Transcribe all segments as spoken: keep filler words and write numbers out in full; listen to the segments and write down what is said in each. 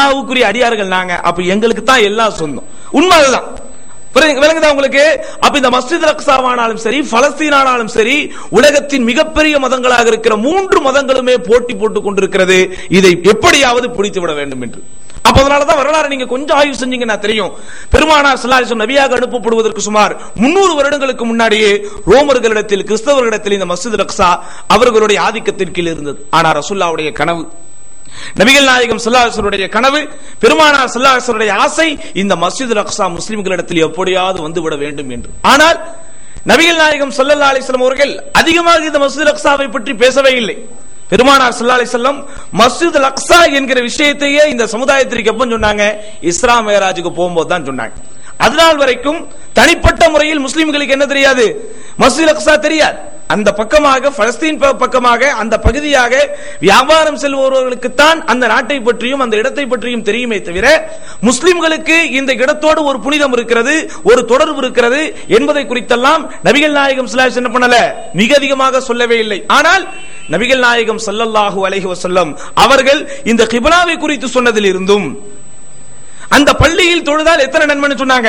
அல்லாஹ்வுக்குரிய அடியார்கள் நாங்க, அப்ப எங்களுக்கு தான் எல்லாம் சொந்தம். உண்மை அதுதான். விளங்குதா உங்களுக்கு? அப்ப இந்த மஸ்ஜித் அக்ஸாவானாலும் சரி, பலஸ்தீனானாலும் சரி, உலகத்தின் மிகப்பெரிய மதங்களாக இருக்கிற மூன்று மதங்களுமே போட்டி போட்டுக் கொண்டிருக்கிறது இதை எப்படியாவது பிடித்து விட வேண்டும் என்று. அப்ப அதனாலதான் வரலாறு நீங்க கொஞ்சம் ஆய்வு செஞ்சீங்கன்னா தெரியும். பெருமானார் ஸல்லல்லாஹு அலைஹி வஸல்லம் நபியாக அனுப்பப்படுவதற்கு சுமார் முன்னூறு வருடங்களுக்கு முன்னாடியே ரோமர்களிடத்தில், கிறிஸ்தவர்களிடத்தில் இந்த மஸ்ஜித் அக்ஸா அவர்களுடைய ஆதிக்கத்தின் கீழ் இருந்தது. ஆனா ரசூலுல்லாஹ்வுடைய கனவு, நபிகள் நாயகம் ஸல்லல்லாஹு அலைஹி வஸல்லம் கனவு, பெருமானார் ஸல்லல்லாஹு அலைஹி வஸல்லம் ஆசை, இந்த மஸ்ஜித் அக்ஸா முஸ்லிம்களிடத்தில் எப்படியாவது வந்துவிட வேண்டும் என்று. ஆனால் நபிகள் நாயகம் ஸல்லல்லாஹு அலைஹி வஸல்லம் அவர்கள் அதிகமாக இந்த மஸ்ஜித் அக்ஸாவை பற்றி பேசவே இல்லை. பெருமானார் ஸல்லல்லாஹு அலைஹி வஸல்லம் மஸ்ஜித் அக்ஸா என்கிற விஷயத்தையே இந்த சமுதாயத்திற்கு எப்ப சொன்னாங்க? இஸ்ரா மேராஜுக்கு போகும்போது தான் சொன்னாங்க. அதனால் வரைக்கும் தனிப்பட்ட முறையில் முஸ்லிம்களுக்கு என்ன தெரியாது? மஸ்ஜித் அக்ஸா தெரியாது. அந்த பக்கமாக, பலஸ்தீன் பக்கமாக, அந்த பகுதியாக வியாபாரம் செல்பவர்களுக்கு தான் அந்த நாட்டை பற்றியும் அந்த இடத்தை பற்றியும் தெரியுமே தவிர, முஸ்லிம்களுக்கு இந்த இடத்தோடு ஒரு புனிதம் இருக்கிறது, ஒரு தொடர்பு இருக்கிறது என்பதை குறித்தெல்லாம் நபிகள் நாயகம் ஸல்லல்லாஹு அலைஹி வஸல்லம் என்ன பண்ணல? மிக அதிகமாக சொல்லவே இல்லை. ஆனால் நபிகள் நாயகம் ஸல்லல்லாஹு அலைஹி வஸல்லம் அவர்கள் இந்த கிப்லாவை குறித்து சொன்னதில் இருந்தும், அந்த பள்ளியில் தொழுதால் எத்தனை நன்மை சொன்னாங்க?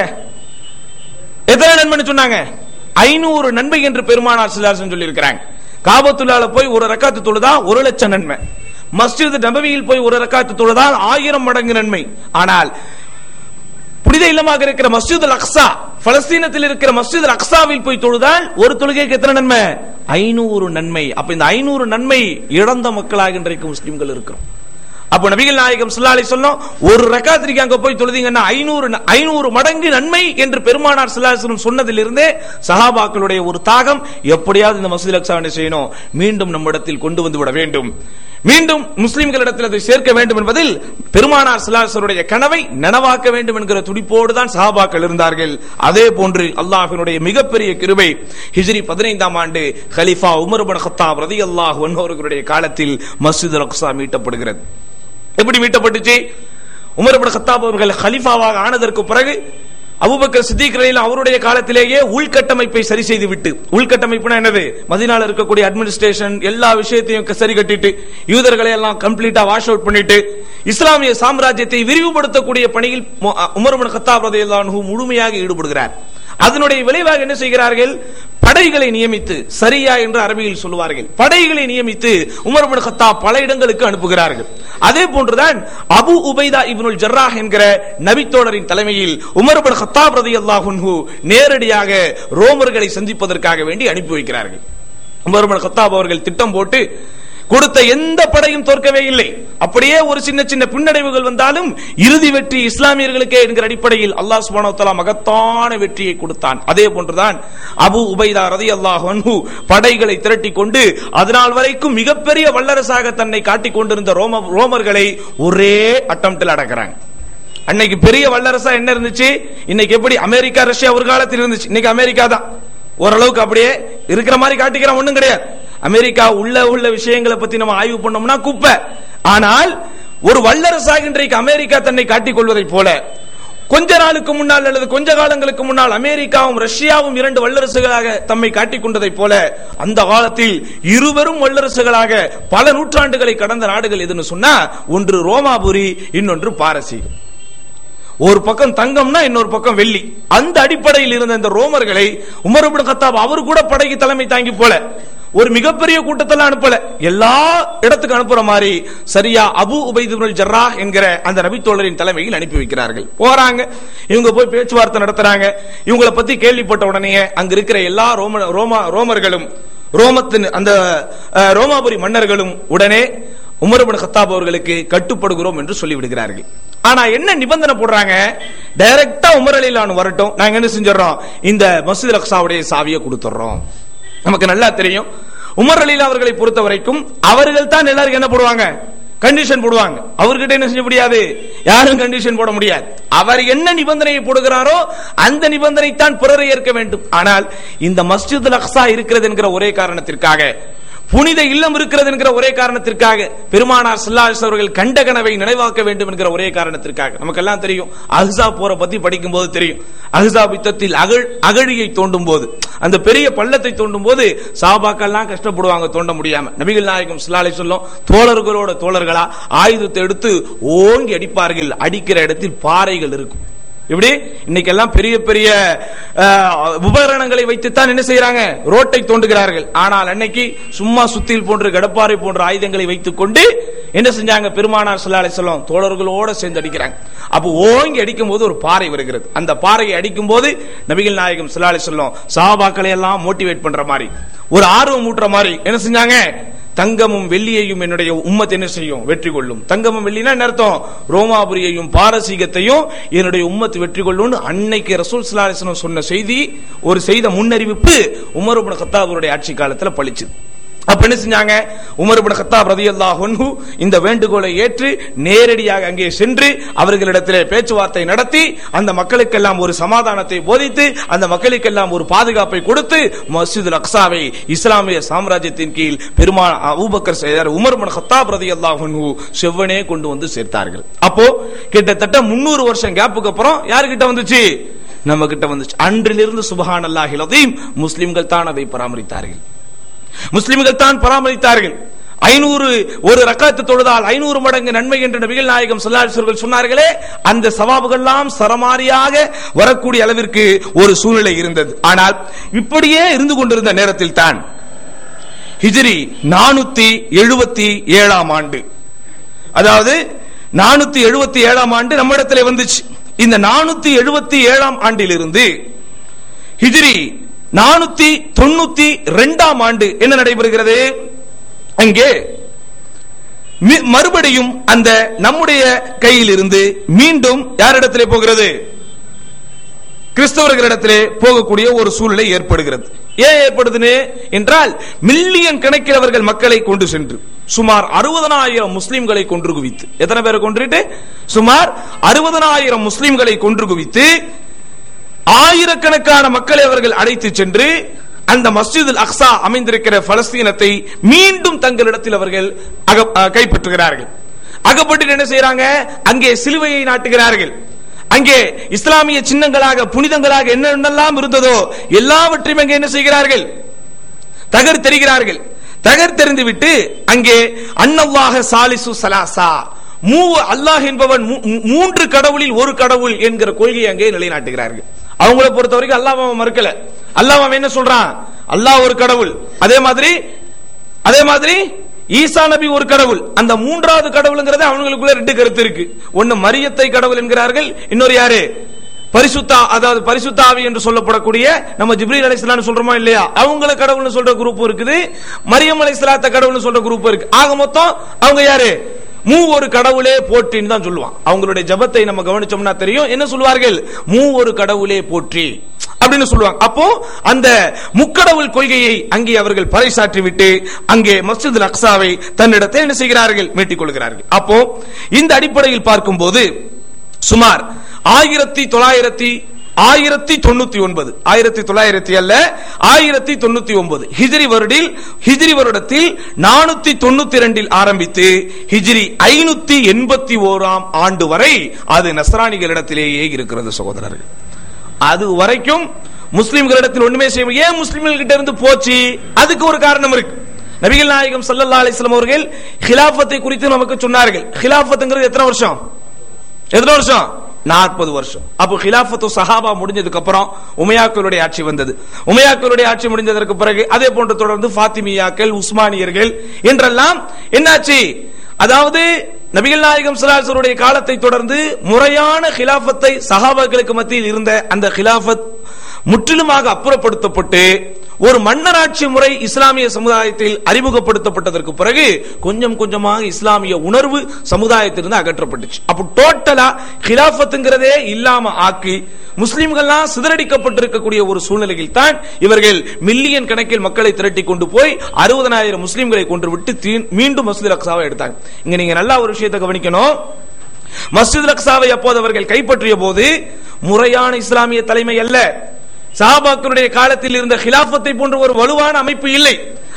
எத்தனை நன்மை சொன்னாங்க? ஐநூறு நன்மை என்று பெருமானார் ஸல்லல்லாஹு அலைஹி வஸல்லம் சொல்லி இருக்கிறாங்க. காபத்துல்லாஹ்ல போய் ஒரு ரக்காத்து தொழுதா ஒரு லட்சம் நன்மை, மஸ்ஜித் நபவியில் போய் ஒரு ரக்காத்து தொழுதால் ஆயிரம் மடங்கு நன்மை. ஆனால் புனித இல்லமாக இருக்கிற மஸ்ஜித் அக்ஸா, பலஸ்தீனத்தில் இருக்கிற மஸ்ஜித் அக்ஸாவில் போய் தொழுதால் ஒரு தொழுகைக்கு எத்தனை நன்மை? ஐநூறு நன்மை. அப்ப இந்த ஐநூறு நன்மை இழந்த மக்களாக இன்றைக்கு முஸ்லிம்கள் இருக்கிறோம். அப்ப நபிகள் நாயகம் ஸல்லல்லாஹு அலைஹி வஸல்லம் ஒரு ரக்காத்திற்கு அங்க போய் தொழுதீங்கன்னா ஐநூறு ஐநூறு மடங்கு நன்மை என்று பெருமானார் ஸல்லல்லாஹு அலைஹி வஸல்லம் சொன்னதிலிருந்தே சஹாபாக்களுடைய ஒரு தாகம், எப்படியாவது இந்த மஸ்ஜித் அக்ஸாவை செய்யணும், மீண்டும் நம்மிடத்தில் கொண்டு வந்து விட வேண்டும், மீண்டும் முஸ்லிம்களிடத்தில் அதை சேர்க்க வேண்டும் என்பதில் பெருமானார் ஸல்லல்லாஹு அலைஹி வஸல்லம் கனவை நனவாக்க வேண்டும் என்கிற துடிப்போடு தான் சஹாபாக்கள் இருந்தார்கள். அதே போன்று அல்லாஹ்வினுடைய மிகப்பெரிய கிருபை, ஹிஜ்ரி பதினைந்தாம் ஆண்டு கலீஃபா உமர் இப்னு கத்தாப் ரலியல்லாஹு அன்ஹு அவர்களுடைய காலத்தில் மஸ்ஜித் அக்ஸா மீட்டப்படுகிறது. எப்படி மீட்டப்பட்டுச்சு? உமர் இப்னு கத்தாப் அவர்கள் கலீஃபாவாக ஆனதற்கு பிறகு அபூபக்கர் சித்திக் ரலியல்லாஹு அவருடைய காலத்திலேயே உள்கட்டமைப்பை சரி செய்து விட்டு, உள்கட்டமைப்புனா என்னது? மதீனால இருக்கக்கூடிய அட்மினிஸ்ட்ரேஷன் எல்லா விஷயத்தையும் சரி கட்டிட்டு, யூதர்களை எல்லாம் கம்ப்ளீட்டா வாஷ் அவுட் பண்ணிட்டு, இஸ்லாமிய சாம்ராஜ்யத்தை விரிவுபடுத்தக்கூடிய பணியில் உமர் இப்னு கத்தாப் ரலியல்லாஹு அன்ஹு முழுமையாக ஈடுபடுகிறார். அதனுடைய விளைவாக என்ன செய்கிறார்கள்? படைகளை நியமித்து, சரியா என்று அரபியில் சொல்லுவார்கள், படைகளை நியமித்து உமர் இப்னு கத்தாப் பல இடங்களுக்கு அனுப்புகிறார்கள். அதே போன்றுதான் அபு உபைதா இப்னுல் ஜர்ராஹ் என்கிற நபித்தோழரின் தலைமையில் உமர் இப்னு கத்தாப் ரலியல்லாஹு அன்ஹு நேரடியாக ரோமர்களை சந்திப்பதற்காக வேண்டி அனுப்பி வைக்கிறார்கள். உமர் இப்னு கத்தாப் அவர்கள் திட்டம் போட்டு கொடுத்த எந்த படையும் தோற்கவே இல்லை. அப்படியே ஒரு சின்ன சின்ன பின்னடைவுகள் வந்தாலும் இறுதி வெற்றி இஸ்லாமியர்களுக்கே என்கிற அடிப்படையில் அல்லாஹ் சுப்ஹானஹு வ தஆலா மகத்தான வெற்றியை கொடுத்தான். அதே போன்றுதான் அபு உபைதா ரலியல்லாஹு அன்ஹு படைகளை திரட்டி கொண்டு அதனால் வரைக்கும் மிகப்பெரிய வல்லரசாக தன்னை காட்டிக் கொண்டிருந்த ரோம ரோமர்களை ஒரே அட்டம்ப்டில் அடக்குறாங்க. அன்னைக்கு பெரிய வல்லரசா என்ன இருந்துச்சு? இன்னைக்கு எப்படி அமெரிக்கா ரஷ்யா ஒரு காலத்தில் இருந்துச்சு, இன்னைக்கு அமெரிக்கா தான் ஓரளவுக்கு அப்படியே இருக்கிற மாதிரி காட்டிக்கிறான். ஒண்ணும் கிடையாது. அமெரிக்கா உள்ள உள்ள விஷயங்களை பத்தி நம்ம ஆய்வு பண்ணோம்னா குப்பை. ஆனால் ஒரு வல்லரசாக இன்றைக்கு அமெரிக்கா தன்னை காட்டிக் கொள்வதை போல, கொஞ்ச நாளுக்கு முன்னால் அல்லது கொஞ்ச காலங்களுக்கு முன்னால் அமெரிக்காவும் ரஷ்யாவும் இரண்டு வல்லரசுகளாக தம்மை காட்டிக் கொண்டதை போல, அந்த காலத்தில் இருவரும் வல்லரசுகளாக பல நூற்றாண்டுகளை கடந்த நாடுகள் எதுன்னு சொன்னா, ஒன்று ரோமாபுரி, இன்னொன்று பாரசீகம். ஒரு பக்கம் தங்கம்னா இன்னொரு பக்கம் வெள்ளி. அந்த அடிப்படையில் இருந்த இந்த ரோமர்களை உமர் இப்னு கத்தாப் அவர் கூட படைக்கு தலைமை தாங்கி போல ஒரு மிகப்பெரிய கூட்டத்தெல்லாம் அனுப்பல, எல்லா இடத்துக்கு அனுப்புற மாதிரி சரியா அபு உபைத் இப்னுல் ஜர்ராஹ் என்கிற அந்த நபித்தோழரின் தலைமையில் அனுப்பி வைக்கிறார்கள். போறாங்க, இவங்க போய் பேச்சுவார்த்தை நடத்துறாங்க. இவங்களை பத்தி கேள்விப்பட்ட உடனே அங்க இருக்கிற எல்லா ரோம ரோமா ரோமர்களும் ரோமத்தின் அந்த ரோமாபுரி மன்னர்களும் உடனே உமர் இப்னு கத்தாப் அவர்களுக்கு கட்டுப்படுகிறோம் என்று சொல்லிவிடுகிறார்கள். ஆனா என்ன நிபந்தனை போடுறாங்க? டைரக்டா உமர் ரலியல்லாஹு வரட்டும், நாங்க என்ன செஞ்சிடறோம், இந்த மஸ்ஜித் அக்ஸாவுடைய சாவியை கொடுத்துறோம். நமக்கு நல்லா தெரியும், உமர் ரலியல்லாஹு அவர்களை பொறுத்த வரைக்கும் அவர்கள் தான் எல்லாருக்கும் என்ன போடுவாங்க? கண்டிஷன் போடுவாங்க. அவர்கிட்ட என்ன செய்ய முடியாது, யாரும் கண்டிஷன் போட முடியாது. அவர் என்ன நிபந்தனையை போடுகிறாரோ அந்த நிபந்தனை தான் பிறரை ஏற்க வேண்டும். ஆனால் இந்த மஸ்ஜித் அக்ஸா இருக்கிறது என்கிற ஒரே காரணத்திற்காக புனித இல்லம் இருக்கிறது என்கிற ஒரே காரணத்திற்காக, பெருமானார் ஸல்லல்லாஹு அலைஹி வஸல்லம் அவர்கள் கண்ட கனவை நினைவாக்க வேண்டும் என்கிற ஒரே காரணத்திற்காக. நமக்கெல்லாம் தெரியும், அஹ்ஸாப் போரை பத்தி படிக்கும் போது தெரியும். அஹ்ஸாப் யுத்தத்தில் அகழ் அகழியை தோண்டும் போது, அந்த பெரிய பள்ளத்தை தோண்டும் போது சஹாபாக்கள்லாம் கஷ்டப்படுவாங்க தோண்ட முடியாம. நபிகள் நாயகம் ஸல்லல்லாஹு அலைஹி வஸல்லம் தோழர்களோட தோழர்களா ஆயுதத்தை எடுத்து ஓங்கி அடிப்பார்கள். அடிக்கிற இடத்தில் பாறைகள் இருக்கும். இப்படி இன்னைக்கெல்லாம் பெரிய பெரிய உபகரணங்களை வைத்துத்தான் என்ன செய்யறாங்க, ரோட்டை தோண்டுகிறார்கள். ஆனால் அன்னைக்கு சும்மா சுத்தில் போன்ற கடப்பாறை போன்ற ஆயுதங்களை வைத்துக் கொண்டு என்ன செஞ்சாங்க, பெருமானார் ஸல்லல்லாஹு அலைஹி வஸல்லம் தோழர்களோட சேர்ந்து அடிக்கிறாங்க. அப்போ ஓங்கி அடிக்கும் போது ஒரு பாறை வருகிறது. அந்த பாறையை அடிக்கும் போது நபிகள் நாயகம் ஸல்லல்லாஹு அலைஹி வஸல்லம் சஹாபாக்களை எல்லாம் மோட்டிவேட் பண்ற மாதிரி, ஒரு ஆர்வம் ஊட்டுற மாதிரி என்ன செஞ்சாங்க, தங்கமும் வெள்ளியையும் என்னுடைய உம்மத் என்ன செய்யும், வெற்றி கொள்ளும். தங்கமும் வெள்ளினா என்ன அர்த்தம், ரோமாபுரியையும் பாரசீகத்தையும் என்னுடைய உம்மத் வெற்றி கொள்ளும். அன்னைக்கு ரசூல் ஸல்லல்லாஹு அலைஹி வஸல்லம் சொன்ன செய்தி, ஒரு செய்த முன்னறிவிப்பு உமர் இப்னு கத்தாபுடைய ஆட்சி காலத்தில் பளிச்சுது. அப்ப என்ன செஞ்சாங்க, உமர் இப்னு கத்தாப் ரலியல்லாஹு அன்ஹு இந்த வேண்டுகோளை ஏற்று நேரடியாக அங்கே சென்று அவர்களிடத்திலே பேச்சுவார்த்தை நடத்தி அந்த மக்களுக்கெல்லாம் ஒரு சமாதானத்தை போதித்து அந்த மக்களுக்கெல்லாம் ஒரு பாதுகாப்பை கொடுத்து மஸ்ஜிதுல் அக்ஸாவை இஸ்லாமிய சாம்ராஜ்யத்தின் கீழ் பெருமான் அபூபக்கர் செய்தார் உமர் இப்னு கத்தாப் ரலியல்லாஹு அன்ஹு செவ்வனே கொண்டு வந்து சேர்த்தார்கள். அப்போ கிட்டத்தட்ட முன்னூறு வருஷம் கேப்புக்கு அப்புறம் யார்கிட்ட வந்துச்சு, நம்ம கிட்ட வந்துச்சு. அன்றிலிருந்து சுப்ஹானல்லாஹில் அஸீம் முஸ்லிம்கள் தான் அதை பராமரித்தார்கள், முஸ்லிம்கள் தான் பராமரித்தார்கள். ஐநூறு ஒரு ரக்காத்து தொழுதால் ஐநூறு மடங்கு நன்மை என்று நபிகள் நாயகம் ஸல்லல்லாஹு அலைஹி வஸல்லம் சொன்னார்களே, அந்த சவாபுகள் எல்லாம் சரமாரியாக வரக்கூடிய அளவிற்கு ஒரு சூழ்நிலை இருந்தது. ஆனால் இப்படியே இருந்து கொண்டிருந்த நேரத்தில் தான் ஹிஜ்ரி நானூத்தி எழுபத்தி ஏழாம் ஆண்டு, அதாவது நானூத்தி எழுபத்தி ஏழாம் ஆண்டு நம்மிடத்தில் வந்துச்சு. இந்த நானூத்தி எழுபத்தி ஏழாம் ஆண்டிலிருந்து ஹிஜ்ரி நானூத்தி தொண்ணூத்தி இரண்டாம் ஆண்டு என்ன நடைபெறுகிறது, அங்கே மறுபடியும் அந்த நம்முடைய கையில் இருந்து மீண்டும் யாரிடத்திலே போகிறது, கிறிஸ்தவர்களிடத்திலே போகக்கூடிய ஒரு சூழ்நிலை ஏற்படுகிறது. ஏன் ஏற்படுதுன்னு என்றால், மில்லியன் கணக்கில் அவர்கள் மக்களை கொண்டு சென்று சுமார் அறுபதனாயிரம் முஸ்லிம்களை கொன்று குவித்து, எத்தனை பேரை கொன்றுட்டு, சுமார் அறுபதனாயிரம் முஸ்லிம்களை கொன்று குவித்து ஆயிரக்கணக்கான மக்களை அவர்கள் அழைத்து சென்று அந்த மஸ்ஜிதுல் அக்ஸா அமைந்திருக்கிற பலஸ்தீனத்தை மீண்டும் தங்களிடத்தில் அவர்கள் கைப்பற்றுகிறார்கள். அகப்பட்டு என்ன செய்யறாங்க, அங்கே சிலுவையை நாட்டுகிறார்கள். அங்கே இஸ்லாமிய சின்னங்களாக புனிதங்களாக என்னென்னலாம் இருந்ததோ எல்லாவற்றையும் அங்கே என்ன செய்கிறார்கள், தகர்த்தெறிகிறார்கள். தகர்த்தெறிந்து விட்டு அங்கே அன்னல்லாஹ சாலிசு சலாசா, மூ அல்லாஹ் என்பவன் மூன்று கடவுளில் ஒரு கடவுள் என்கிற கொள்கையை அங்கே நிலைநாட்டுகிறார்கள். அவங்களை பொறுத்த வரைக்கும் அல்லாஹ் மறுக்கல. அல்லாஹ் என்ன சொல்றான், அல்லாஹ் ஒரு கடவுள், அதே மாதிரி அதே மாதிரி ஈசா நபி ஒரு கடவுள். அந்த மூன்றாவது கடவுள்ங்கிறது அவங்களுக்குள்ள ரெண்டு கருத்து இருக்கு. ஒன்னு மரியத்தை கடவுள் என்கிறார்கள், இன்னொரு யாரு, பரிசுத்தா, அதாவது பரிசுத்தாவி என்று சொல்லப்படக்கூடிய நம்ம ஜிப்ரீல் அலைஹிஸ்ஸலாம் சொல்றோமா இல்லையா, அவங்கள கடவுள்னு சொல்ற குரூப் இருக்குது, மரியம் அலைஹிஸ்ஸலாத்த கடவுள்னு சொல்ற குரூப் இருக்கு. ஆக மொத்தம் அவங்க யாரு, மூ ஒரு கடவுளே போற்றின்னு தான் சொல்லுவாங்க. அவங்களுடைய ஜபத்தை நம்ம கவனிச்சோம்னா தெரியும், என்ன சொல்வார்கள், மூ ஒரு கடவுளே போற்றி அப்படின்னு சொல்லுவாங்க. அப்போ அந்த முக்கடவுள் கொள்கையை அங்கே அவர்கள் பறைசாற்றி விட்டு அங்கே மஸ்ஜிதுல் அக்ஸாவை தன்னிடத்தில் என்ன செய்கிறார்கள், மீட்டிக் கொள்கிறார்கள். அப்போ இந்த அடிப்படையில் பார்க்கும்போது சுமார் ஆயிரத்தி தொள்ளாயிரத்தி ஆயிரத்தி தொண்ணூத்தி ஒன்பது ஆயிரத்தி தொள்ளாயிரத்தி அல்ல ஆயிரத்தி தொண்ணூத்தி ஒன்பது ஹிஜ்ரி வருடில் ஹிஜ்ரி வருடத்தில் நானூத்தி தொண்ணூத்தி இரண்டில் ஆரம்பித்து ஹிஜ்ரி ஐநூத்தி எண்பத்தி ஓராம் ஆண்டு வரை அது நஸ்ரானிகளிடத்திலேயே இருக்கிறது சகோதரர்கள். அது வரைக்கும் முஸ்லிம்களிடத்தில் ஒண்ணுமே செய்ய, ஏன் முஸ்லிம்கள் கிட்ட இருந்து போச்சு, அதுக்கு ஒரு காரணம் இருக்கு. நபிகள் நாயகம் ஸல்லல்லாஹு அலைஹி வஸல்லம் அவர்கள் கிலாஃபத்தை குறித்து நமக்கு சொன்னார்கள். கிலாஃபத்ங்கிறது எத்தனை வருஷம், எத்தனை வருஷம், நாற்பது வருஷம். அப்போ கிலாஃபத்து சஹாபா முடிஞ்சதுக்கு அப்புறம் உமையாக்களுடைய ஆட்சி வந்தது. உமையாக்களுடைய ஆட்சி முடிஞ்சதற்கு பிறகு அதே போன்று தொடர்ந்து ஃபாத்திமியாக்கள், உஸ்மானியர்கள் என்றெல்லாம் என்னாச்சு, அதாவது நபிகள் நாயகம் ஸல்லல்லாஹு அலைஹி வஸல்லம் காலத்தை தொடர்ந்து முறையான கிலாஃபத்தை சஹாபாக்களுக்கு மத்தியில் இருந்த அந்த கிலாஃபத் முற்றிலுமாக அப்புறப்படுத்தப்பட்டு ஒரு மன்னராட்சி முறை இஸ்லாமிய சமுதாயத்தில் அறிமுகப்படுத்தப்பட்டதற்கு பிறகு கொஞ்சம் கொஞ்சமாக இஸ்லாமிய உணர்வு சமுதாயத்திலிருந்து அகற்றப்பட்டுச்சு. அப்போ டோட்டலா கிலாஃபத்துங்கிறதே இல்லாம ஆக்கி முஸ்லிம்கள்லாம் சிதறடிக்கப்பட்டிருக்கக்கூடிய ஒரு சூழ்நிலையில் தான் இவர்கள் மில்லியன் கணக்கில் மக்களை திரட்டி கொண்டு போய் அறுபதனாயிரம் முஸ்லிம்களை கொன்று விட்டு மீண்டும் மஸ்ஜிதுல் அக்ஸாவை எடுத்தாங்க. இங்க நீங்க நல்லா ஒரு விஷயத்தை கவனிக்கணும். மஸ்ஜிதுல் அக்ஸாவை அப்போது அவர்கள் கைப்பற்றிய போது முறையான இஸ்லாமிய தலைமை அல்ல, சஹாபாக்களுடைய காலத்தில் இருந்த கிலாஃபத்தை போன்ற ஒரு வலுவான அமைப்பு இல்லை.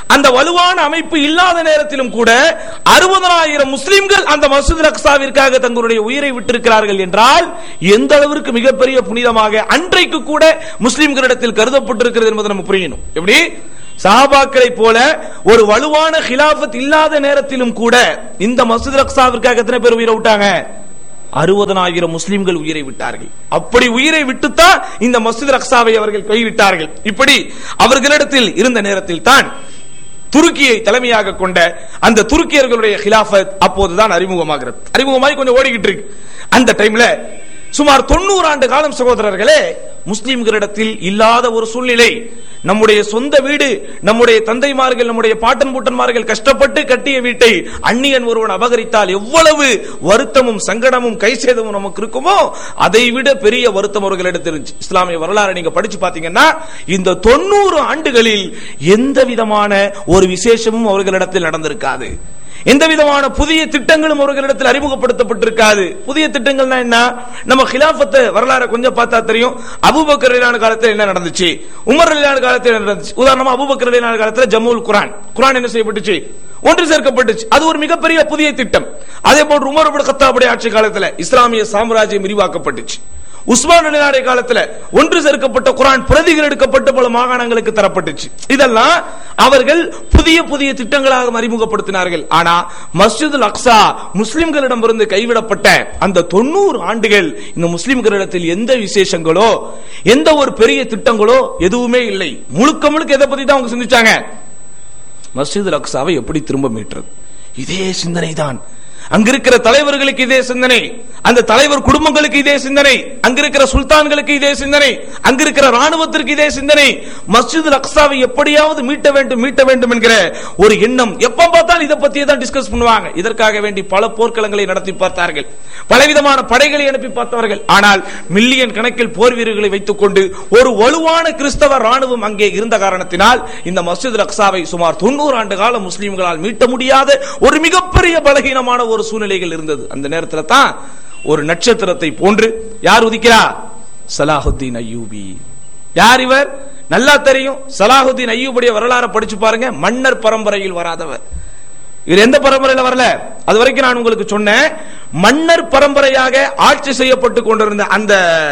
அந்த வலுவான அமைப்பு இல்லாத நேரத்திலும் கூட அறுபதாயிரம் முஸ்லிம்கள் அந்த மஸ்ஜித் அக்ஸாவிற்காக தங்களுடைய உயிரை விட்டிருக்கிறார்கள் என்றால் எந்த அளவிற்கு மிகப்பெரிய புனிதமாக அன்றைக்கு கூட முஸ்லிம்களிடத்தில் கருதப்பட்டிருக்கிறது என்பதை நம்ம புரியணும். எப்படி சஹாபாக்களை போல ஒரு வலுவான ஹிலாஃபத் இல்லாத நேரத்திலும் கூட இந்த மஸ்ஜித் அக்ஸாவிற்காக எத்தனை பேர் உயிரை விட்டாங்க? அறுபதாயிரம் முஸ்லிம்கள் உயிரை விட்டார்கள். அப்படி உயிரை விட்டுத்தான் இந்த மஸ்ஜித் அக்ஸாவை அவர்கள் கைவிட்டார்கள். இப்படி அவர்களிடத்தில் இருந்த நேரத்தில் தான் துருக்கியை தலைமையாக கொண்ட அந்த துருக்கியர்களுடைய ஹிலாஃபத் அப்போதுதான் அறிமுகமாகிறது. அறிமுகமாகி கொஞ்சம் ஓடிக்கிட்டு இருக்கு. அந்த டைம்ல சுமார் தொண்ணூறு ஆண்டு காலம் சகோதரர்களே முஸ்லிம்களிடத்தில் இல்லாத ஒரு சூழ்நிலை. நம்முடைய சொந்த வீடு, நம்முடைய தந்தைமார்கள், நம்முடைய பாட்டன் பூட்டன்மார்கள் கஷ்டப்பட்டு கட்டிய வீட்டை அந்நியன் ஒருவன் அபகரித்தால் எவ்வளவு வருத்தமும் சங்கடமும் கைசேதமும் நமக்கு இருக்குமோ அதை விட பெரிய வருத்தம் அவர்களிடத்தில் இருந்துச்சு. இஸ்லாமிய வரலாறு நீங்க படிச்சு பாத்தீங்கன்னா இந்த தொண்ணூறு ஆண்டுகளில் எந்த விதமான ஒரு விசேஷமும் அவர்களிடத்தில் நடந்திருக்காது. எந்த விதமான புதிய திட்டங்களும் அவர்களிடத்தில் அறிமுகப்படுத்தப்பட்டிருக்காது. புதிய திட்டங்கள்னா என்ன? நம்ம ஹிலாஃபத் வரலாறு கொஞ்சம் பார்த்தா தெரியும். அபூபக்கர் ரலியல்லாஹு காலத்தில் என்ன நடந்துச்சு, உமர் ரலியல்லாஹு காலத்தில் என்ன நடந்துச்சு. உதாரணமா அபூபக்கர் ரலியல்லாஹு காலத்தில் ஜம்முல் குர்ஆன் குர்ஆன் என்ன செய்யப்பட்டுச்சு? ஒன்று சேர்க்கப்பட்டுச்சு. அது ஒரு மிகப்பெரிய புதிய திட்டம். அதே போன்று உமர் இப்னு கத்தாபுடைய ஆட்சி காலத்தில் இஸ்லாமிய சாம்ராஜ்யம் விரிவாக்கப்பட்டுச்சு. உஸ்மான் ரலியல்லாஹு காலத்தில் ஒன்று சேர்க்கப்பட்ட குர்ஆன் பிரதிகள் எடுக்கப்பட்டு பல மாகாணங்களுக்கு தரப்பட்டுச்சு. இதெல்லாம் அவர்கள் புதிய புதிய திட்டங்களாக அறிமுகப்படுத்தினார்கள். ஆனா மஸ்ஜிதுல் அக்ஸா முஸ்லிம்களிடமிருந்து கைவிடப்பட்ட அந்த தொண்ணூறு ஆண்டுகள் இந்த முஸ்லிம்களிடத்தில் எந்த விசேஷங்களோ எந்த ஒரு பெரிய திட்டங்களோ எதுவுமே இல்லை. முழுக்க முழுக்க எதை பத்தி தான் அவங்க சிந்திச்சாங்க? மஸ்ஜிதுல் அக்ஸாவை எப்படி திரும்ப மீட்டது. இதே சிந்தனை தான். அங்கிருக்கிற தலைவர்களுக்கு இதே சிந்தனை, அந்த தலைவர் குடும்பங்களுக்கு இதே சிந்தனை, அங்கிருக்கிற சுல்தான்களுக்கு இதே சிந்தனை, அங்கிருக்கிற ராணுவத்திற்கு இதே சிந்தனை. மஸ்ஜிதுல் அக்ஸாவை எப்படியாவது மீட்ட வேண்டும் மீட்ட வேண்டும் என்கிற ஒரு எண்ணம். எப்ப பார்த்தாலும் இதை பத்தியே தான் டிஸ்கஸ் பண்ணுவாங்க. இதற்காக வேண்டி பல போர்க்களங்களை நடத்தி பார்த்தார்கள், பலவிதமான படைகளை அனுப்பி பார்த்தார்கள். ஆனால் மில்லியன் கணக்கில் போர் வீரர்களை வைத்துக் கொண்டு ஒரு வலுவான கிறிஸ்தவ ராணுவம் அங்கே இருந்த காரணத்தினால் இந்த மஸ்ஜிதுல் அக்ஸாவை சுமார் தொண்ணூறு ஆண்டு காலம் முஸ்லிம்களால் மீட்ட முடியாத ஒரு மிகப்பெரிய பலகீனமான ஒரு சூழ்நிலைகள் இருந்தது. அந்த நேரத்தில் தான் ஒரு நட்சத்திரத்தை போன்று யார் உதிக்கிறார்? சலாஹுத்தீன் அய்யூபி. யார் இவர்? நல்லா தெரியும். சலாஹுத்தீன் அய்யூபுடைய வரலாறு படிச்சு பாருங்க. மன்னர் பரம்பரையில் வராதவர். இவர் எந்த பரம்பரையில் வரல? அது வரைக்கும் நான் உங்களுக்கு சொன்னேன். மன்னர் பரம்பரையாக ஆட்சி செய்யப்பட்டு கொண்டிருந்த அந்த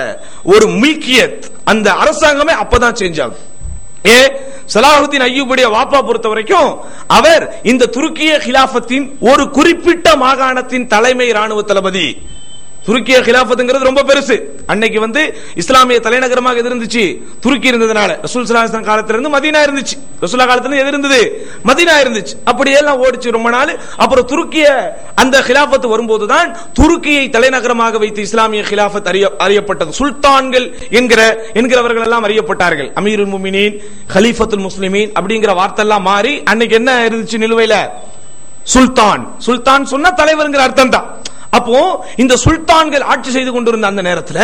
ஒரு மில்கியத், அந்த அரசாங்கமே அப்பதான் சேஞ்ச் ஆகும். ஏ சலாஹுத்தீன் அய்யூபுடைய வாப்பா பொறுத்த வரைக்கும் அவர் இந்த துருக்கிய ஹிலாஃபத்தின் ஒரு குறிப்பிட்ட மாகாணத்தின் தலைமை ராணுவ தளபதி. துருக்கிய ஹிலாஃபத்ங்கிறது ரொம்ப பெருசு. அன்னைக்கு வந்து இஸ்லாமிய தலைநகரமாக எது இருந்துச்சு? துருக்கி இருந்ததுனால ரசூல் ஸல்லல்லாஹு அலைஹி வஸல்லம் காலத்துல இருந்து மதீனா இருந்துச்சு. ரசூலுல்லாஹ் காலத்துல எது இருந்தது? மதீனா இருந்துச்சு. அப்படியே எல்லாம் ஓடிச்சு ரொம்ப நாள். அப்புறம் துருக்கிய அந்த ஹிலாஃபத் வரும்போதுதான் துருக்கியை தலைநகரமாக வைத்து இஸ்லாமிய ஹிலாஃபத் அறியப்பட்டது. சுல்தான்கள் என்கிற என்கிறவர்கள் எல்லாம் அறியப்பட்டார்கள். அமீருல் முஃமினீன், கலீஃபத்துல் முஸ்லிமீன் அப்படிங்கிற வார்த்தை எல்லாம் மாறி அன்னைக்கு என்ன இருந்துச்சு நிலுவையில? சுல்தான். சுல்தான் சொன்னா தலைவர்ங்கிற அர்த்தம் தான். அப்போ இந்த சுல்தான்கள் ஆட்சி செய்து கொண்டிருந்த அந்த நேரத்தில்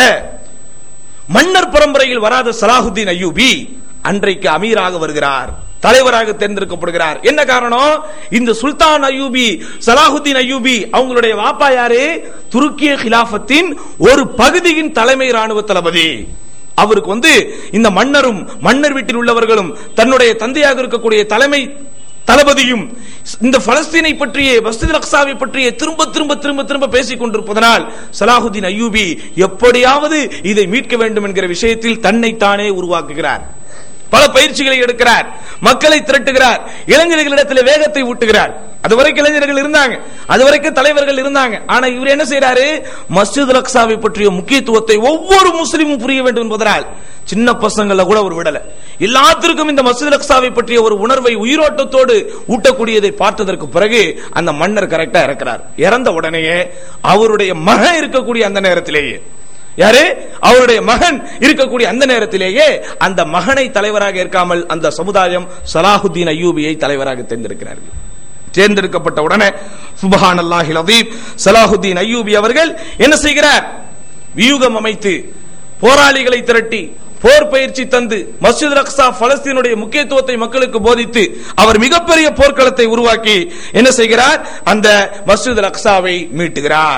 மன்னர் பரம்பரையில் வராத சலாஹுத்தீன் அய்யூபி அன்றைக்கு அமீராக வருகிறார், தலைவராக தேர்ந்தெடுக்கப்படுகிறார். என்ன காரணம்? இந்த சுல்தான் அய்யூபி, சலாஹுத்தீன் அய்யூபி அவங்களுடைய வாப்பா யாரு? துருக்கிய ஹிலாஃபத்தின் ஒரு பகுதியின் தலைமை ராணுவ தளபதி. அவருக்கு வந்து இந்த மன்னரும் மன்னர் வீட்டில் உள்ளவர்களும் தன்னுடைய தந்தையாக இருக்கக்கூடிய தலைமை தளபதியும் இந்த பலஸ்தீனை பற்றிய மஸ்ஜிதுல் அக்ஸாவை பற்றிய திரும்ப திரும்ப திரும்ப திரும்ப பேசிக் கொண்டிருப்பதனால் சலாஹுத்தீன் அய்யூபி எப்படியாவது இதை மீட்க வேண்டும் என்கிற விஷயத்தில் தன்னை தானே உருவாக்குகிறார். பல பயிற்சிகளை எடுக்கிறார், மக்களை திரட்டுகிறார், இளைஞர்களிடத்தில் வேகத்தை ஊட்டுகிறார். அதுவரைக்கும் இளைஞர்கள் இருந்தாங்க, அதுவரைக்கும் தலைவர்கள் இருந்தாங்க. ஆனா இவர் என்ன செய்யறாரு? மஸ்ஜிதுல் அக்ஸாவை பற்றிய முக்கியத்துவத்தை ஒவ்வொரு முஸ்லிமும் புரிய வேண்டும் என்பதனால் சின்ன பசங்கள கூட ஒரு விடல, எல்லாத்திற்கும் இந்த மஸ்ஜிதுல் அக்ஸாவை பற்றிய ஒரு உணர்வை உயிரோட்டத்தோடு ஊட்டக்கூடியதை பார்த்ததற்கு பிறகு அந்த மன்னர் கரெக்டா இருக்கிறார். இறந்த உடனேயே அவருடைய மகன் இருக்கக்கூடிய அந்த நேரத்திலேயே, யாரு? அவருடைய மகன் இருக்கக்கூடிய அந்த நேரத்திலேயே அந்த மகனை தலைவராக இருக்காமல் அந்த சமுதாயம் சலாஹுத்தீன் அய்யூபியை தலைவராக தேர்ந்தெடுக்கிறார்கள். தேர்ந்தெடுக்கப்பட்ட உடனே சுப்ஹானல்லாஹில் அதீம், சலாஹுத்தீன் அய்யூபி அவர்கள் என்ன செய்கிறார்? வியூகம் அமைத்து போராளிகளை திரட்டி போர் பயிற்சி தந்து மஸ்ஜிதுல் அக்ஸா பலஸ்தீனுடைய முக்கியத்துவத்தை மக்களுக்கு போதித்து அவர் மிகப்பெரிய போர்க்களத்தை உருவாக்கி என்ன செய்கிறார்? அந்த மஸ்ஜிதுல் அக்ஸாவை மீட்டுகிறார்.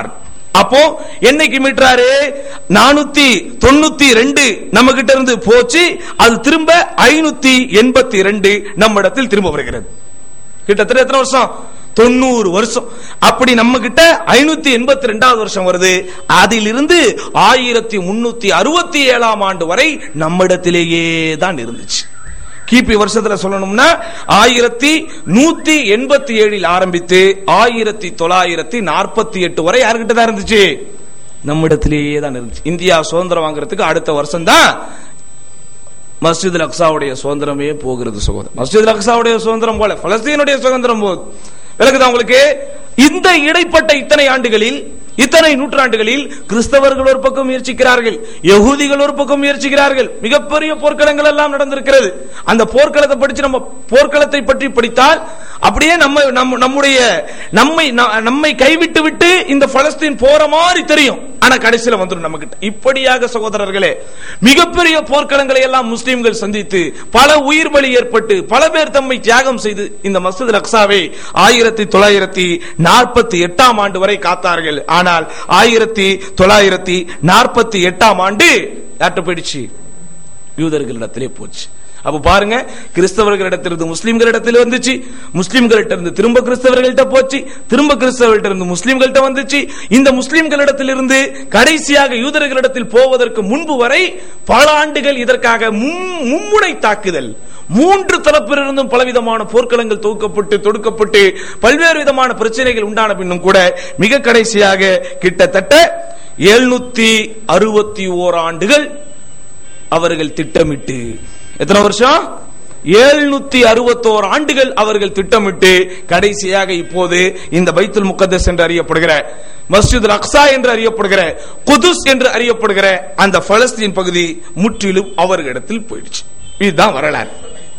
அப்போ என்னைக்கு மீட்டாரு? நானூத்தி தொண்ணூத்தி ரெண்டு நம்ம கிட்ட இருந்து போச்சு, அது திரும்ப ஐநூத்தி எண்பத்தி ரெண்டு நம்ம இடத்தில் திரும்ப வருகிறது. கிட்டத்தட்ட எத்தனை வருஷம்? தொண்ணூறு வருஷம். அப்படி நம்ம கிட்ட ஐநூத்தி எண்பத்தி ரெண்டாவது வருஷம் வருது. அதிலிருந்து ஆயிரத்தி முன்னூத்தி அறுபத்தி ஏழாம் ஆண்டு வரை நம்மிடத்திலேயே தான் இருந்துச்சு. கிபி வருஷத்துல சொல்லணும்னா ஆயிரத்தி நூத்தி எண்பத்தி ஏழில் ஆரம்பித்து ஆயிரத்தி தொள்ளாயிரத்தி நாற்பத்தி எட்டு வரை யாருக்கிட்ட தான் இருந்துச்சு? நம்மிடத்திலேயே தான் இருந்துச்சு. இந்தியா சுதந்திரம் வாங்குறதுக்கு அடுத்த வருஷம் தான் மஸ்ஜித் அல் அக்ஸாவுடைய சுதந்திரமே போகிறது சகோதரர். மஸ்ஜித் அல் அக்ஸாவுடைய சுதந்திரம் போல பலஸ்தீனுடைய சுதந்திரம் போகுது. விளக்குதா உங்களுக்கு? இந்த இடைப்பட்ட இத்தனை ஆண்டுகளில், இத்தனை நூற்றாண்டுகளில் கிறிஸ்தவர்கள் ஒரு பக்கம் முயற்சிக்கிறார்கள், யகூதிகள் ஒரு பக்கம் முயற்சிக்கிறார்கள். மிகப்பெரிய போர்க்களங்கள் எல்லாம் நடந்திருக்கிறது. அந்த போர்க்களத்தை படிச்சு நம்ம போர்க்களத்தை பற்றி படித்தால் அப்படியே நம்ம நம்முடைய நம்மை நம்மை கைவிட்டு விட்டு இந்த பலஸ்தீன் போற மாதிரி தெரியும். ஆனா கடைசியில வந்துடும் நம்ம கிட்ட. இப்படியாக சகோதரர்களே மிகப்பெரிய போர்க்களங்களை எல்லாம் முஸ்லிம்கள் சந்தித்து பல உயிர் பலி ஏற்பட்டு பல பேர் தம்மை தியாகம் செய்து இந்த மஸ்ஜித் அல் அக்ஸாவை ஆயிரத்தி தொள்ளாயிரத்தி நாற்பத்தி எட்டாம் ஆண்டு வரை காத்தார்கள். ஆனால் ஆயிரத்தி தொள்ளாயிரத்தி நாற்பத்தி எட்டாம் ஆண்டு யார்கிட்ட போயிடுச்சு? யூதர்களிடத்திலே போச்சு. அப்ப பாருங்க, கிறிஸ்தவர்களிடத்திலிருந்து முஸ்லிம்களிடத்தில் வந்துச்சு, முஸ்லிம்களிட்ட இருந்து திரும்ப கிறிஸ்தவர்கள்ட்ட போச்சு, திரும்ப கிறிஸ்தவர்கள்ட்ட இருந்து முஸ்லிம்கள்ட்ட வந்துச்சு. இந்த முஸ்லிம்களிடத்திலிருந்து கடைசியாக யூதர்களிடத்தில் போவதற்கு முன்பு வரை பல ஆண்டுகள் இதற்காக மும்முனை தாக்குதல், மூன்று தரப்பிலிருந்தும் பலவிதமான போர்க்களங்கள் தொகுக்கப்பட்டு தொடுக்கப்பட்டு பல்வேறு விதமான பிரச்சனைகள் உண்டான பின்னும் கூட மிக கடைசியாக கிட்டத்தட்ட எழுநூத்தி அறுபத்தி ஓர் ஆண்டுகள் அவர்கள் திட்டமிட்டு, எத்தனை வருஷம்? எழுநூத்தி அறுபத்தோரு ஆண்டுகள் அவர்கள் திட்டமிட்டு கடைசியாக இப்போது இந்த பைத்துல் முகத்தஸ் என்று அறியப்படுகிற, மஸ்ஜித் அல் அக்ஸா என்று அறியப்படுகிற, குதுஸ் என்று அறியப்படுகிற அந்த பலஸ்தீன் பகுதி முற்றிலும் அவர்களிடத்தில் போயிடுச்சு. இதுதான் வரலாறு.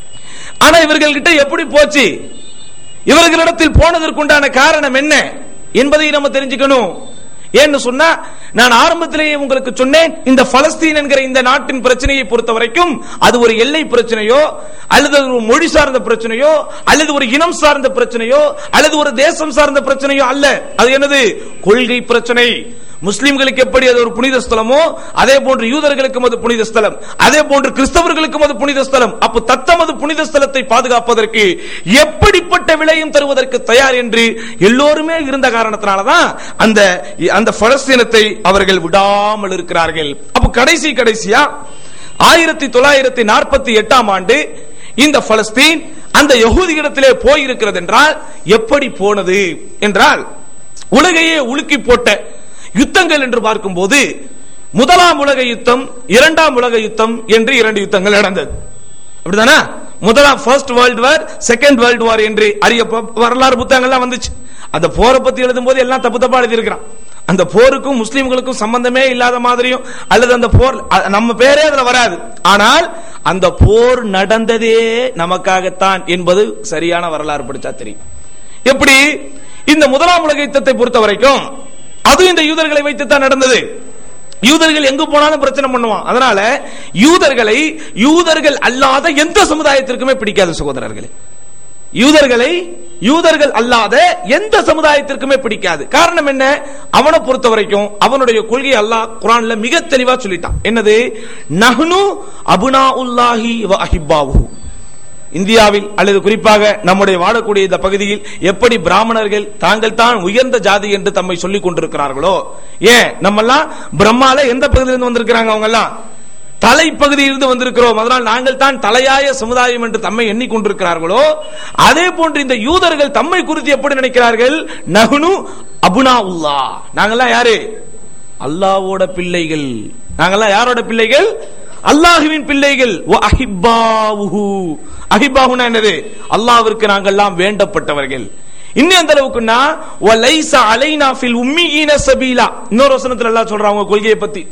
ஆனா இவர்கள்கிட்ட எப்படி போச்சு? இவர்களிடத்தில் போனதற்குண்டான காரணம் என்ன என்பதை நம்ம தெரிஞ்சுக்கணும். ஏன்னு சொன்னா, நான் ஆரம்பத்திலேயே உங்களுக்கு சொன்னேன், இந்த பலஸ்தீன் என்கிற இந்த நாட்டின் பிரச்சனையை பொறுத்த வரைக்கும் அது ஒரு எல்லை பிரச்சனையோ அல்லது ஒரு மொழி சார்ந்த பிரச்சனையோ அல்லது ஒரு இனம் சார்ந்த பிரச்சனையோ அல்லது ஒரு தேசம் சார்ந்த பிரச்சனையோ அல்ல. அது என்னது? கொள்கை பிரச்சனை. முஸ்லிம்களுக்கு எப்படி அது ஒரு புனித ஸ்தலமோ அதே போன்று யூதர்களுக்கும் அது புனித ஸ்தலம், அதே போன்று கிறிஸ்தவர்களுக்கும் அது புனித ஸ்தலம். அப்ப தத்தமது புனித ஸ்தலத்தை பாதுகாப்பதற்கு எப்படிப்பட்ட விலையும் தருவதற்கு தயார் என்று எல்லோருமே இருந்த காரணத்தினாலதான் அந்த அந்த பலஸ்தீனத்தை அவர்கள் விடாமல் இருக்கிறார்கள். அப்ப கடைசி கடைசியா ஆயிரத்தி தொள்ளாயிரத்தி நாற்பத்தி எட்டாம் ஆண்டு இந்த பலஸ்தீன் அந்த யகூதியிடத்திலே போயிருக்கிறது என்றால் எப்படி போனது என்றால், உலகையே உலுக்கி போட்ட யுத்தங்கள் என்று பார்க்கும் போது முதலாம் உலக யுத்தம், இரண்டாம் உலக யுத்தம் என்று இரண்டு யுத்தங்கள் நடந்தது. அப்படிதானா? முதலாம் first world war, second world war என்று அறிய வரலாறு புத்தகங்கள்லாம் வந்துச்சு. அந்த போரை பத்தி எழுதும் போது எல்லாம் தப்பு தப்பா எழுதி இருக்கிறான். அந்த போருக்கும் முஸ்லிம்களுக்கும் சம்பந்தமே இல்லாத மாதிரியும் அல்லது அந்த போர் நம்ம பேரே அதுல வராது. ஆனால் அந்த போர் நடந்ததே நமக்காகத்தான் என்பது சரியான வரலாறு படிச்சா தெரியும். எப்படி? இந்த முதலாம் உலக யுத்தத்தை பொறுத்த வரைக்கும் அது இந்த யூதர்களை வைத்துத்தான் நடந்தது. யூதர்கள் எங்கு போனாலும் பிரச்சனை பண்ணுவான். அதனால யூதர்களை யூதர்கள் அல்லாத எந்த சமுதாயத்திற்குமே பிடிக்காது சகோதரர்களே. யூதர்களை யூதர்கள் அல்லாத எந்த சமுதாயத்திற்குமே பிடிக்காது. காரணம் என்ன? அவனை பொறுத்த வரைக்கும் அவனுடைய கொள்கை அல்லாஹ் குர்ஆன்ல மிக தெளிவா சொல்லிட்டான். என்னது? நஹ்னு அபுனாஉல்லாஹி வ அஹிப்பாஹு. இந்தியாவில் அல்லது குறிப்பாக நம்முடைய வாழக்கூடிய இந்த பகுதியில் எப்படி பிராமணர்கள் தாங்கள் தான் உயர்ந்த ஜாதி என்று தம்மை சொல்லிக் கொண்டிருக்கிறார்களோ, ஏன் நம்ம எல்லாம் பிரம்மால எந்த பகுதியிலிருந்து வந்திருக்கிறாங்க? அவங்க எல்லாம் தலைப்பகுதியிலிருந்து வந்திருக்கிறோம், அதனால் நாங்கள் தான் தலையாய சமுதாயம் என்று தம்மை எண்ணிக்கொண்டிருக்கிறார்களோ, அதே போன்று இந்த யூதர்கள் தம்மை குறித்து எப்படி நினைக்கிறார்கள்? நஹ்னு அபுனாஉல்லாஹ். நாங்கெல்லாம் யாரு? அல்லாஹ்வோட பிள்ளைகள். நாங்கெல்லாம் யாரோட பிள்ளைகள்? அல்லாஹ்வின் பிள்ளைகள். வ அஹிப்பாஹு. அஹிப்பாஹுனா என்னது? அல்லாஹ்விற்கு நாங்கெல்லாம் வேண்டப்பட்டவர்கள். இன்னும் அந்த அளவுக்குன்னா வலைஸ அலைனா ஃபில் உம்மீன சபீலா. இன்னொரு வசனத்துல அல்லாஹ் சொல்றாங்க கொள்கையை பத்தி,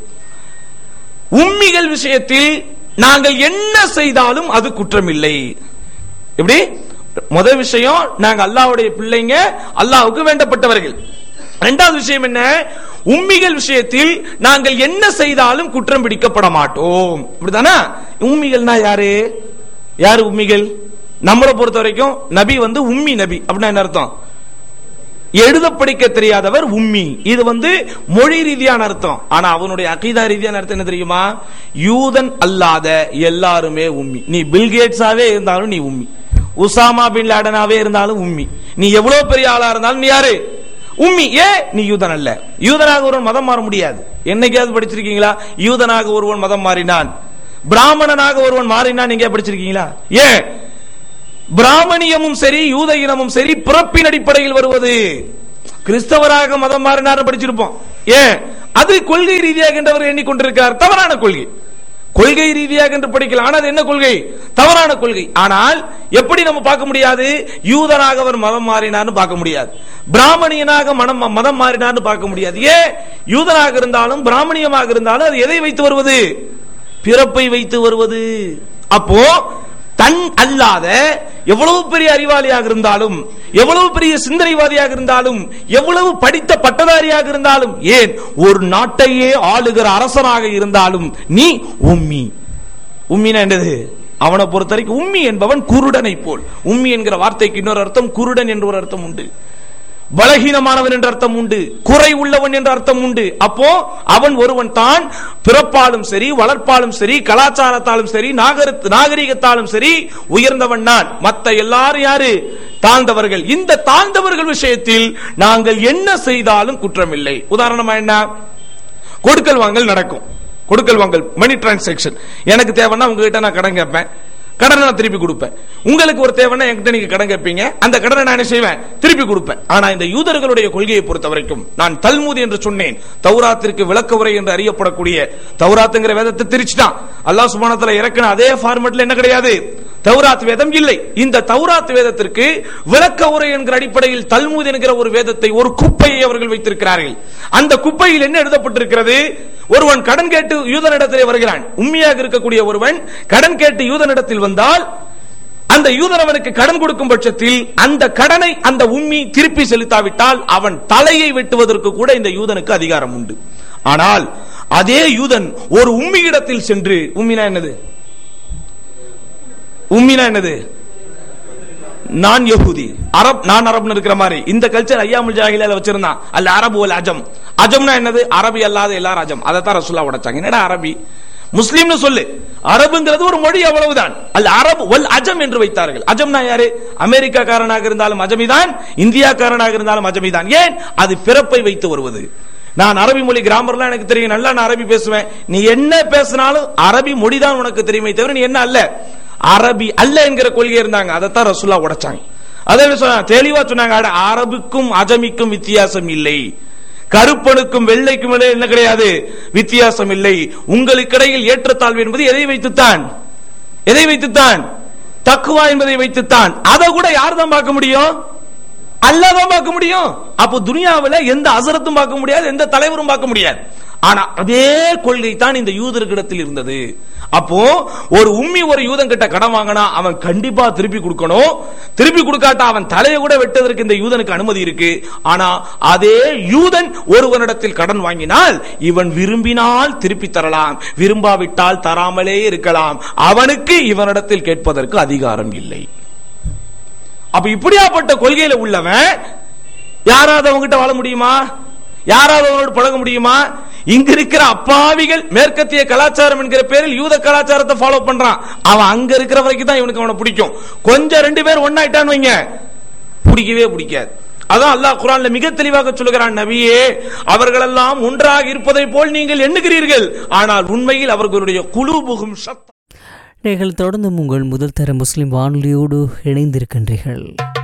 உம்மிகள் விஷயத்தில் நாங்கள் என்ன செய்தாலும் அது குற்றம் இல்லை. எப்படி? முதல் விஷயம், நாங்க அல்லாஹ்வுடைய பிள்ளைங்க, அல்லாஹ்வுக்கு வேண்டப்பட்டவர்கள். இரண்டாவது விஷயம் என்ன? உம்மிகள் விஷயத்தில் நாங்கள் என்ன செய்தாலும் குற்றம் பிடிக்கப்பட மாட்டோம். அப்படிதானா? உம்மிகள்னா யாரு? யாரு உம்மிகள்? நம்மளை பொறுத்த வரைக்கும் நபி வந்து உம்மி நபி. அப்படின்னா என்ன அர்த்தம்? எழுத படிக்க தெரியாதவர் உம்மி. இது வந்து மொழி ரீதியான அர்த்தம். ஆனா அவனுடைய அகீதா ரீதியான அர்த்தம் என்ன தெரியுமா? யூதன் அல்லாத எல்லாருமே உம்மி. நீ பில்கேட்ஸாவே இருந்தாலும் நீ உம்மி, உசாமா பின் லாடனாவே இருந்தாலும் உம்மி, நீ எவ்வளவு பெரிய ஆளா இருந்தாலும் நீ யாரு? உம்மி. ஏ நீ யூதன் அல்ல. யூதனாக ஒருவன் மதம் மாற முடியாது. என்னைக்காவது படிச்சிருக்கீங்களா யூதனாக ஒருவன் மதம் மாறினான், பிராமணனாக ஒருவன் மாறினான்? நீங்க படிச்சிருக்கீங்களா? ஏன்? பிராமணியமும் சரி யூத இனமும் சரி பிறப்பின் அடிப்படையில் வருவது. கிறிஸ்தவராக மதம் மாறினார் படிச்சிருப்போம். ஏன்? அது கொள்கை ரீதியாக என்றவர் எண்ணிக்கொண்டிருக்கிறார். தவறான கொள்கை. கொள்கை ரீதியாக என்று படிக்கலாம், ஆனால் என்ன கொள்கை? தவறான கொள்கை. ஆனால் எப்படி நம்ம பார்க்க முடியாது? யூதனாக அவர் மதம் மாறினார்னு பார்க்க முடியாது, பிராமணியனாக மனம் மதம் மாறினார்னு பார்க்க முடியாது. ஏன்? யூதனாக இருந்தாலும் பிராமணியமாக இருந்தாலும் அது எதை வைத்து வருவது? பிறப்பை வைத்து வருவது. அப்போ தன் அல்லாத எவ்வளவு பெரிய அறிவாளியாக இருந்தாலும், எவ்வளவு பெரிய சிந்தனைவாதியாக இருந்தாலும், எவ்வளவு படித்த பட்டதாரியாக இருந்தாலும், ஏன் ஒரு நாட்டையே ஆளுகிற அரசனாக இருந்தாலும் நீ உம்மி. உம்மினா என்னது? அவனை பொறுத்த வரைக்கும் உம்மி என்பவன் குருடனை போல். உம்மி என்கிற வார்த்தைக்கு இன்னொரு அர்த்தம் குருடன் என்ற ஒரு அர்த்தம் உண்டு, பலகீனமானவன் என்ற அர்த்தம் உண்டு, குறை உள்ளவன் என்ற அர்த்தம் உண்டு. அப்போ அவன் ஒருவன் தான் பிறப்பாலும் சரி வளர்ப்பாலும் சரி கலாச்சாரத்தாலும் சரி நாகரிகத்தாலும் சரி உயர்ந்தவன் நான். மற்ற எல்லாரும் யாரு? தாழ்ந்தவர்கள். இந்த தாழ்ந்தவர்கள் விஷயத்தில் நாங்கள் என்ன செய்தாலும் குற்றமில்லை. உதாரணமா என்ன? கொடுக்கல் வாங்கல் நடக்கும். கொடுக்கல் வாங்கல் மணி டிரான்சாக்சன். எனக்கு தேவைன்னா உங்ககிட்ட நான் கடன் கேட்பேன், கடனை நான் திருப்பி கொடுப்பேன். உங்களுக்கு ஒரு தேவைன்னா என்கிட்ட நீங்க கடன் கேட்பீங்க, அந்த கடனை நான் என்ன செய்வேன்? திருப்பி கொடுப்பேன். ஆனா இந்த யூதர்களுடைய கொள்கையை பொறுத்த வரைக்கும் நான் தல்மூத் என்று சொன்னேன், தௌராத்திற்கு விளக்க உரை என்று அறியப்படக்கூடிய தௌராத்துங்கிற வேதத்தை திரிச்சுட்டான். அல்லாஹ் சுப்ஹானஹு வ தஆலா இறக்கின அதே ஃபார்மட்ல என்ன கிடையாது? தௌராத் வேதம் இல்லை. இந்த தௌராத் வேதத்திற்கு விளக்க உரை என்கிற அடிப்படையில் தல்மூத் என்கிற ஒரு வேதத்தை, ஒரு குப்பையை அவர்கள் வைத்திருக்கிறார்கள். அந்த குப்பையில் என்ன எழுதப்பட்டிருக்கிறது? ஒருவன் கடன் கேட்டு யூதனிடத்திலே வருகிறான். உண்மையாக இருக்கக்கூடிய ஒருவன் கடன் கேட்டு யூதனிடத்தில் வந்தால் அந்த யூதன் அவனுக்கு கடன் கொடுக்கும் பட்சத்தில் அந்த கடனை அந்த உம்மி திருப்பி செலுத்தாவிட்டால் அவன் தலையை வெட்டுவதற்கு கூட இந்த யூதனுக்கு அதிகாரம் உண்டு. ஆனால் அதே யூதன் ஒரு உம்மியிடத்தில் சென்று, உம்மினா என்னது? உம்மினா என்னது? நான் யஹூதி, அரப், நான் அரபுன்னு இருக்கிற மாதிரி இந்த கல்ச்சர் ஐயாமுல் ஜாஹிலியால வச்சிருந்தான். அல்ல அரபு வல் அஜம். அஜம்னா என்னது? அரபி அல்லாத எல்லாரும் அஜம். அதைத்தான் ரசூலுல்லாஹ் உடைச்சாங்க. என்னடா அரபி முஸ்லிம்னு சொல்லு, அரபுங்கிறது ஒரு மொழி, அவ்வளவுதான். அல்ல அரபு வல் அஜம் என்று வைத்தார்கள். அஜம்னா யாரு? அமெரிக்கா காரனாக இருந்தாலும் அஜமிதான், இந்தியா காரனாக இருந்தாலும் அஜமிதான். ஏன்? அது பிறப்பை வைத்து வருவது. நான் அரபி மொழி கிராமர்லாம் எனக்கு தெரியும், நல்லா நான் அரபி பேசுவேன். நீ என்ன பேசினாலும் அரபி மொழிதான் உனக்கு தெரியுமே தவிர நீ என்ன அல்ல, அரபி அல்ல என்கிற கொள்கை இருந்தாங்க. அதைத்தான் ரசூலுல்லாஹ் உடைச்சாங்க. அதே சொன்னாங்க, தெளிவா சொன்னாங்க, அரபுக்கும் அஜமிக்கும் வித்தியாசம் இல்லை, கருப்பனுக்கும் வெள்ளைக்கும் என்ன கிடையாது, வித்தியாசம் இல்லை. உங்களுக்கு இடையில் ஏற்றத்தாழ்வு என்பது எதை வைத்துத்தான்? எதை வைத்துத்தான்? தக்வா என்பதை வைத்துத்தான். அதை கூட யார் தான் பார்க்க முடியும்? அல்லாஹ் தான் பார்க்க முடியும். அப்போ துனியாவில் எந்த அசரத்தும் பார்க்க முடியாது, எந்த தலைவரும் பார்க்க முடியாது. ஆனா அதே கொள்கை தான் இந்த யூதர்களிடத்தில் இருந்தது. அப்போ ஒரு உம்மி ஒரு யூதன் கிட்ட கடன் வாங்கினா அவன் கண்டிப்பா திருப்பி கொடுக்கணும். திருப்பி கொடுக்காட்டா அவன் தலையை கூட வெட்டுவதற்கு இந்த யூதனுக்கு அனுமதி இருக்கு. ஆனா அதே யூதன் ஒருவனிடத்தில் கடன் வாங்கினால் இவன் விரும்பினால் திருப்பி தரலாம், விரும்பாவிட்டால் தராமலே இருக்கலாம். அவனுக்கு இவனிடத்தில் கேட்பதற்கு அதிகாரம் இல்லை. அப்ப இப்படியாப்பட்ட கொள்கையில உள்ளவன் யாராவது அவங்கிட்ட வாழ முடியுமா? யாராவது அவனோடு பழக முடியுமா? இங்க இருக்கிற அப்பாவிகள் மேற்கத்திய கலாச்சாரம் என்கிற பேரில் யூத கலாச்சாரத்தை ஃபாலோ பண்றான். அவன் அங்க இருக்கிற வரைக்கும் தான் இவனுக்கு அவனை பிடிக்கும். கொஞ்சம் ரெண்டு பேர் ஒன்னாயிட்டான்னு வைங்க, பிடிக்கவே பிடிக்காது. அதான் அல்லாஹ் குர்ஆன்ல மிக தெளிவாக சொல்லுகிறான், நபியே அவர்களெல்லாம் ஒன்றாக இருப்பதை போல் நீங்கள் எண்ணுகிறீர்கள், ஆனால் உண்மையில் அவர்களுடைய குலூபுகும் ஷத்தா. நீங்கள் தொடர்ந்து உங்கள் முதல் தர முஸ்லிம் வானொலியோடு இணைந்திருக்கின்றீர்கள்.